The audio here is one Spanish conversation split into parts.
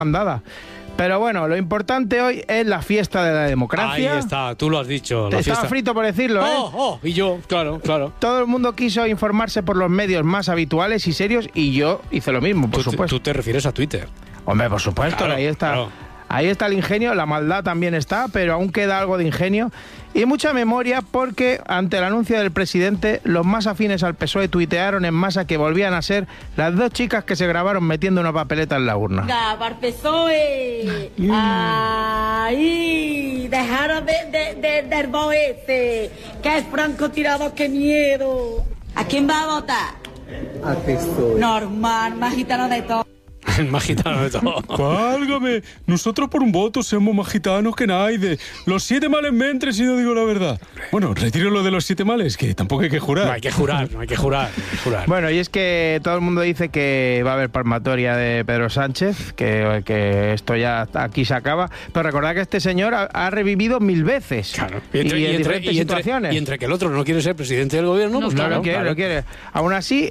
andada. Pero bueno, lo importante hoy es la fiesta de la democracia. Ahí está, tú lo has dicho. Te estaba frito por decirlo, y yo, claro. Todo el mundo quiso informarse por los medios más habituales y serios y yo hice lo mismo, por supuesto. Tú te refieres a Twitter. Hombre, por supuesto, Claro, ahí está. claro. Ahí está el ingenio, la maldad también está, pero aún queda algo de ingenio y mucha memoria porque ante el anuncio del presidente, los más afines al PSOE tuitearon en masa que volvían a ser las dos chicas que se grabaron metiendo una papeleta en la urna. ¡Para el PSOE! ¡Ay! ¡Dejaros del boete! ¡Que es francotirador, qué miedo! ¿A quién va a votar? Al PSOE. Normal, más gitano de todo. El más gitano de todo. Válgame, nosotros por un voto somos más gitanos que nadie. Los 7 males me entren si no digo la verdad. Bueno, retiro lo de los 7 males, que tampoco hay que jurar. No hay que jurar. Bueno, y es que todo el mundo dice que va a haber palmatoria de Pedro Sánchez, que esto ya aquí se acaba, pero recordad que este señor ha revivido 1000 veces. Claro. Y en diferentes situaciones. Y entre que el otro no quiere ser presidente del gobierno, pues claro. No quiere. Aún así,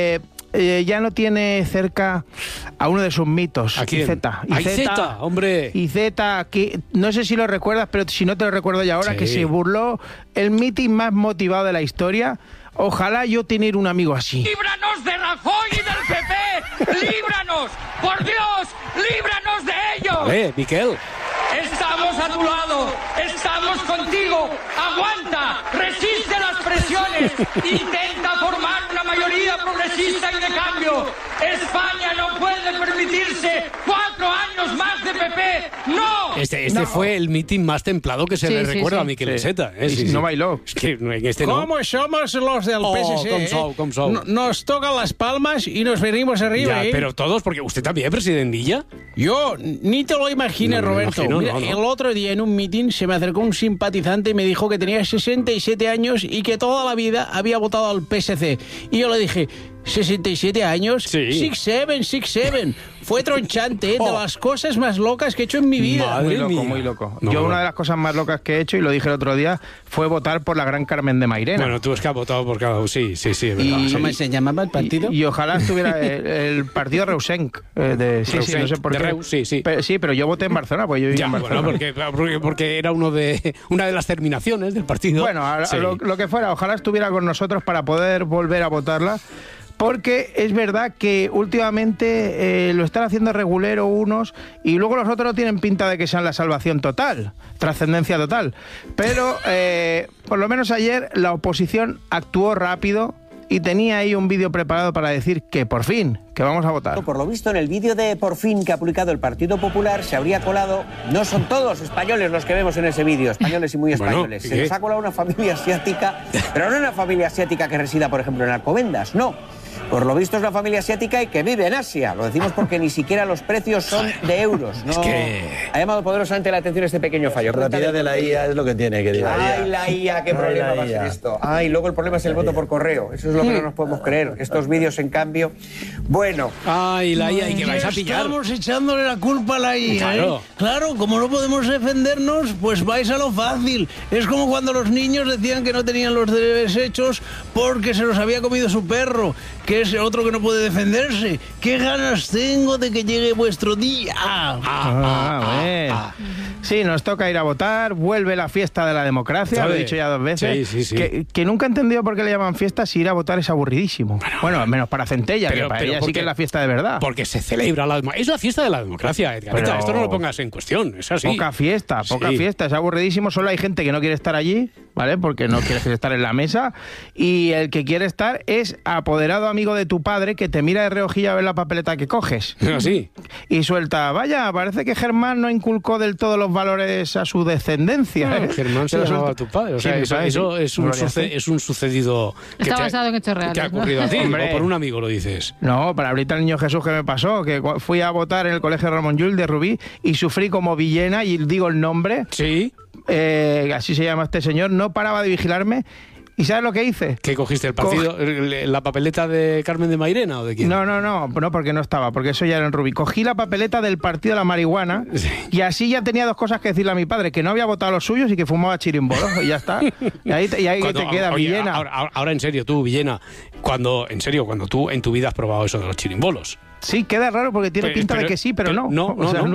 ya no tiene cerca a uno de sus mitos. ¿A quién? Iceta, hombre. Iceta, que no sé si lo recuerdas, pero si no te lo recuerdo ya ahora, Sí. que se burló el mitin más motivado de la historia. Ojalá yo tener un amigo así. ¡Líbranos de Rajoy y del PP! ¡Líbranos! ¡Por Dios! ¡Líbranos de ellos! Miquel. Estamos a tu lado, estamos contigo. Aguanta, resiste las presiones, intenta formar una mayoría progresista y de cambio. España no puede permitirse 4 años más de PP. ¡No! Este fue el mitin más templado que se le recuerda a Miquel Iceta. No bailó. Es que en este no. ¿Cómo somos los del PSC? Com sou. Nos tocan las palmas y nos venimos arriba, Ya, pero todos, porque usted también, presidentilla. Yo ni te lo imaginas, No me lo Roberto. imagino, Mira, no. el otro día en un mitin se me acercó un simpatizante y me dijo que tenía 67 años y que toda la vida había votado al PSC. Y yo le dije, ¿67 años? Sí. 6'7". Fue tronchante, de las cosas más locas que he hecho en mi vida. Madre mía. Muy loco. No, Yo no. una de las cosas más locas que he hecho, y lo dije el otro día, fue votar por la gran Carmen de Mairena. Bueno, tú es que has votado por cada uno. Sí, es verdad. ¿Cómo se llamaba el partido? Y ojalá estuviera el partido Reusenc. No sé por de qué. Reus, sí. Pero yo voté en Barcelona, pues yo vivía Ya, en Barcelona. bueno, porque era una de las terminaciones del partido. Bueno, Sí. lo que fuera, ojalá estuviera con nosotros para poder volver a votarla. Porque es verdad que últimamente lo están haciendo regulero unos y luego los otros no tienen pinta de que sean la salvación total, trascendencia total. Pero por lo menos ayer la oposición actuó rápido y tenía ahí un vídeo preparado para decir que por fin, que vamos a votar. Por lo visto, en el vídeo de Por fin que ha publicado el Partido Popular se habría colado, no son todos españoles los que vemos en ese vídeo, españoles y muy españoles. Bueno, se les ha colado una familia asiática, pero no una familia asiática que resida, por ejemplo, en Alcobendas, no. Por lo visto es una familia asiática y que vive en Asia. Lo decimos porque ni siquiera los precios son de euros. No. Es que... Ha llamado poderosamente la atención este pequeño fallo. La propiedad de la IA es lo que tiene, querida. Ay, la IA, qué problema va a ser esto. Ay, luego el problema es el voto por correo. Eso es lo que no nos podemos creer. Estos vídeos, en cambio... Bueno... Ay, la IA, y que vais a pillar. Estamos echándole la culpa a la IA. Claro. Claro, como no podemos defendernos, pues vais a lo fácil. Es como cuando los niños decían que no tenían los deberes hechos porque se los había comido su perro, que es el otro que no puede defenderse. ¿Qué ganas tengo de que llegue vuestro día? Sí, nos toca ir a votar, vuelve la fiesta de la democracia, ¿Sabe? lo he dicho ya 2 veces. Sí. Que nunca he entendido por qué le llaman fiesta si ir a votar es aburridísimo. Bueno, menos para Centella, que para ella sí que es la fiesta de verdad. Porque se celebra la democracia. Es la fiesta de la democracia, Edgarita. Pero- Esto no lo pongas en cuestión, es así. Poca fiesta, es aburridísimo. Solo hay gente que no quiere estar allí, ¿vale? Porque no quieres estar en la mesa. Y el que quiere estar es apoderado amigo de tu padre que te mira de reojillo a ver la papeleta que coges. Así. Y suelta, vaya, parece que Germán no inculcó del todo los valores a su descendencia. Germán se Pero llamaba suelta- a tu padre. O Sí, sea, mi padre, eso sí. es un, Gloria a Dios. es un sucedido que Está te basado en hechos reales, que ha ¿no? ocurrido a ti. Hombre. O por un amigo lo dices. No, para ahorita el niño Jesús que me pasó, que fui a votar en el colegio Ramón Llull de Rubí y sufrí como villena, y digo el nombre, Sí. así se llama este señor, no paraba de vigilarme. ¿Y sabes lo que hice? ¿Qué cogiste? ¿El partido? ¿La papeleta de Carmen de Mairena o de quién? No, porque no estaba, porque eso ya era en Rubí. Cogí la papeleta del partido de la marihuana y así ya tenía 2 cosas que decirle a mi padre, que no había votado los suyos y que fumaba chirimbolos, y ya está. Y ahí te queda, oye, Villena. Ahora en serio, tú, Villena, cuando tú en tu vida has probado eso de los chirimbolos. Sí, queda raro porque tiene pinta de que sí, pero no. No, O sea,